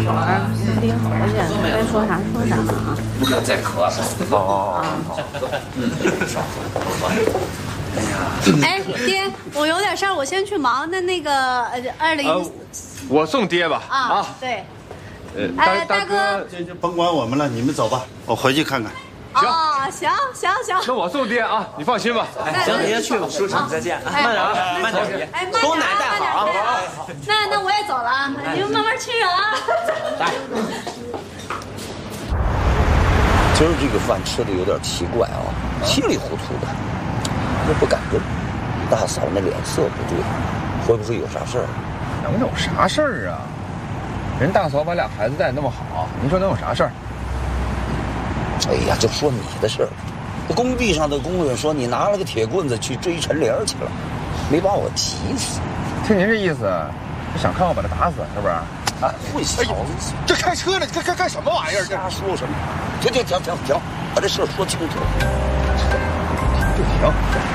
会儿离回去，该说啥说啥啊。 不要再渴了。 哎，爹，我有点事儿，我先去忙。那个20， 我送爹吧。 啊，对。大哥， 这就甭管我们了，你们走吧，我回去看看。 行。 那我送爹啊，你放心吧。 行，你先去吧，叔叔，再见。慢点啊，慢点， 哎， 给我奶带好啊。 那我也走了啊，你们慢慢吃啊。 来。 今儿这个饭吃的有点奇怪啊，稀里糊涂的，我不敢认。大嫂那脸色不对，会不会有啥事儿？ 能有啥事儿啊？人大嫂把俩孩子带那么好，您说能有啥事儿？ 哎呀，就说你的事儿，工地上的工人说你拿了个铁棍子去追陈玲去了，没把我急死。 听您这意思，是想看我把他打死是不是？ 啊，会小子， 这开车呢？干什么玩意儿？ 瞎说什么？停，把这事儿说清楚。 就停。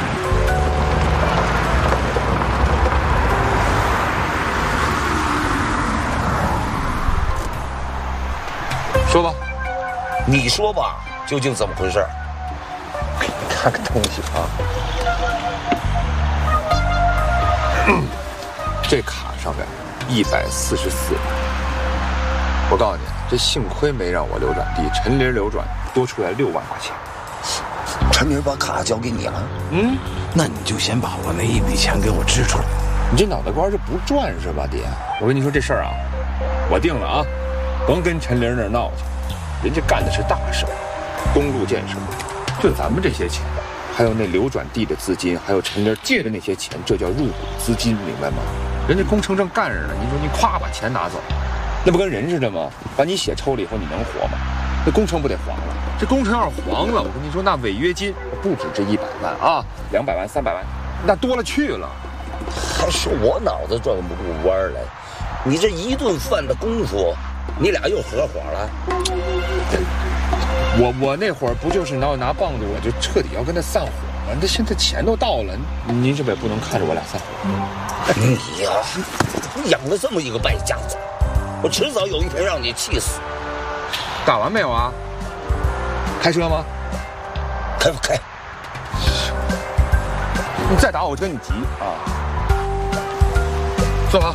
说吧， 你说吧，究竟怎么回事？ 给你看个东西啊，这卡上面144万。我告诉你，这幸亏没让我流转地，陈林流转多出来6万块钱。 陈林把卡交给你了？ 那你就先把我那一笔钱给我支出来。 你这脑袋瓜是不转是吧，爹？我跟你说这事儿啊，我定了啊。甭跟陈玲那儿闹去，人家干的是大事，公路建设，就咱们这些钱，还有那流转地的资金，还有陈玲借的那些钱，这叫入股资金，明白吗？人家工程正干着呢，你说你咵把钱拿走，那不跟人似的吗？把你血抽了以后，你能活吗？那工程不得黄了？这工程要是黄了，我跟你说，那违约金不止这100万啊，200万、300万，那多了去了。 还说我脑子转不过弯来，你这一顿饭的功夫。你俩又合伙了？ 我那会儿不就是拿棒子，我就彻底要跟他散伙吗？这现在钱都到了，您是不是也不能看着我俩散伙？ 你呀，你养了这么一个败家子，我迟早有一天让你气死。 打完没有啊？开车吗？ 开不开？ 你再打我就跟你急啊！坐好。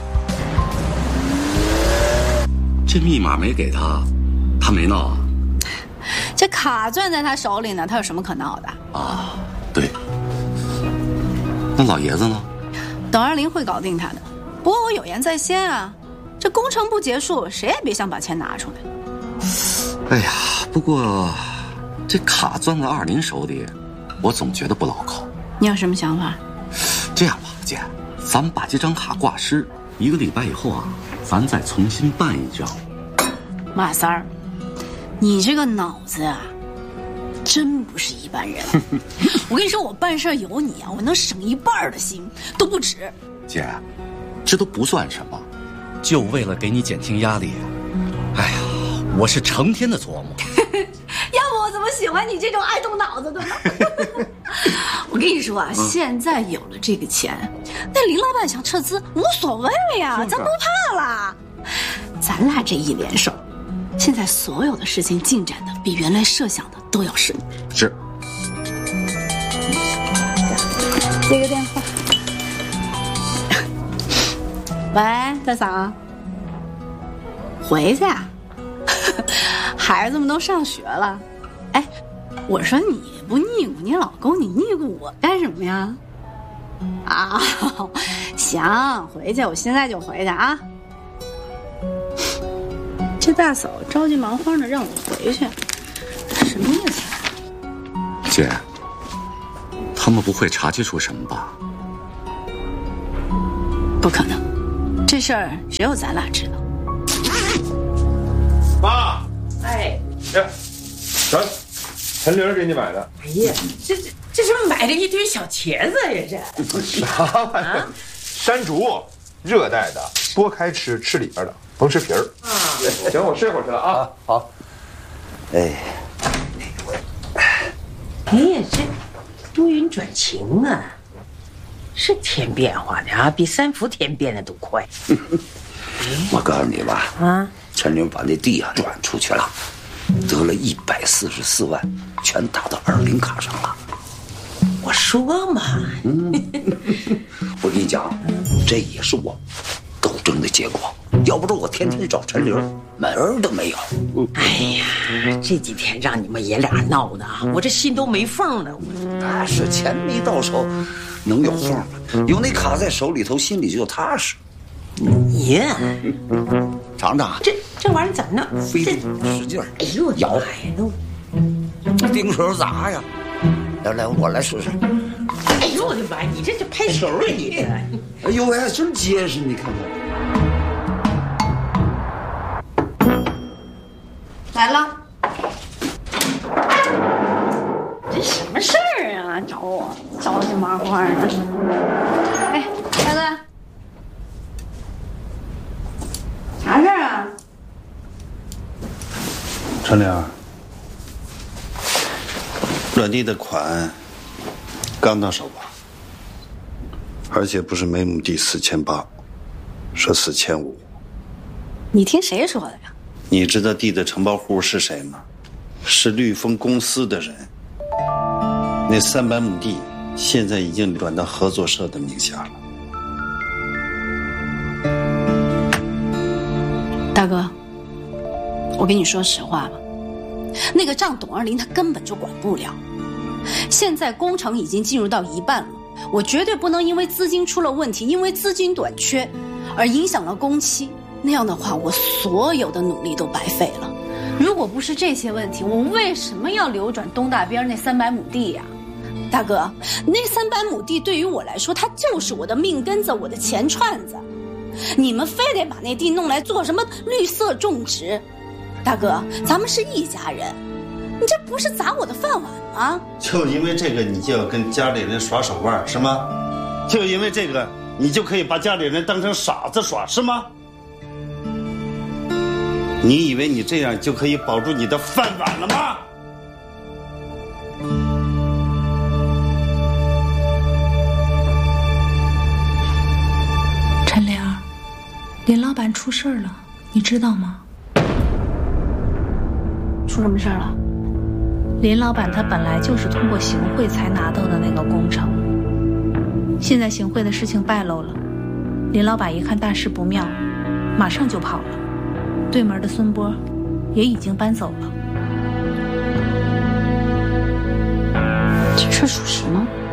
这密码没给他，他没闹啊？ 这卡攥在他手里呢，他有什么可闹的？ 啊，对。那老爷子呢？ 董二林会搞定他的。不过我有言在先啊，这工程不结束，谁也别想把钱拿出来。 哎呀，不过这卡攥在二林手里，我总觉得不牢靠。 你有什么想法？ 这样吧，姐，咱们把这张卡挂失，1个礼拜以后啊，咱再重新办一张。 马三儿，你这个脑子啊，真不是一般人。我跟你说，我办事有你啊，我能省1半的心都不止。 姐，这都不算什么，就为了给你减轻压力。哎呀，我是成天的琢磨。 要不我怎么喜欢你这种爱动脑子的呢？我跟你说啊，现在有了这个钱，那林老板想撤资无所谓呀，咱不怕啦。咱俩这一联手，现在所有的事情进展的比原来设想的都要顺。 是。 接个电话。喂，大嫂。回去啊？孩子们都上学了。哎，我说你不腻咕你老公，你腻咕我干什么呀？啊，行，回去，我现在就回去啊。这大嫂着急忙慌的让我回去，什么意思？ 姐，他们不会察觉出什么吧？ 不可能，这事儿只有咱俩知道。 妈， 哎， 陈玲给你买的。 哎呀，这是买了一堆小茄子呀，这啥玩意儿？山竹，热带的，剥开吃，吃里边的，甭吃皮儿。啊，行，我睡会儿去了啊。 好。哎， 你也是多云转晴啊，是天变化的啊，比三伏天变得都快。 我告诉你吧， 陈玲把那地啊转出去了，得了144万，全打到20卡上了。 我说嘛， 我跟你讲，这也是我斗争的结果。要不是我天天找陈玲，门儿都没有。 哎呀，这几天让你们爷俩闹的啊，我这心都没缝了。 但是钱没到手，能有缝吗？有那卡在手里头，心里就踏实。 爷， 尝尝， 这玩意儿怎么弄？ 费劲使劲儿， 哎呦， 咬， 都丁手砸呀！来，我来试试。 哎呦我的妈！你这拍手啊你这！ 哎呦喂，真结实，你看看。 来了，这什么事儿啊？找我着急麻花的。哎，大哥，啥事儿啊？ 陈玲，阮地的款刚到手吧？而且不是每亩地4800，是4500。 你听谁说的呀？ 你知道地的承包户是谁吗？是绿丰公司的人。那300亩地现在已经转到合作社的名下了。 大哥，我跟你说实话吧，那个账董二林他根本就管不了。现在工程已经进入到一半了，我绝对不能因为资金出了问题，因为资金短缺而影响了工期。那样的话，我所有的努力都白费了。如果不是这些问题，我为什么要流转东大边那300亩地呀？大哥，那300亩地对于我来说，它就是我的命根子，我的钱串子。你们非得把那地弄来做什么绿色种植？大哥，咱们是一家人，你这不是砸我的饭碗吗？ 就因为这个，你就要跟家里人耍手腕是吗？就因为这个，你就可以把家里人当成傻子耍是吗？你以为你这样就可以保住你的饭碗了吗？ 陈玲，林老板出事了，你知道吗？ 出什么事儿了？ 林老板他本来就是通过行贿才拿到的那个工程，现在行贿的事情败露了，林老板一看大事不妙，马上就跑了。对门的孙波也已经搬走了。 这事属实吗？